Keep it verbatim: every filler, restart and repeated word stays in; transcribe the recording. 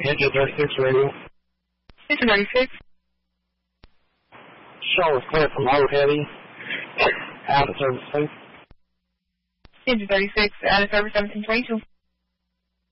Engine thirty-six radio. Engine thirty-six. Show is clear from low heavy. Out of service, please. Engine thirty-six, out of service seventeen twenty-two.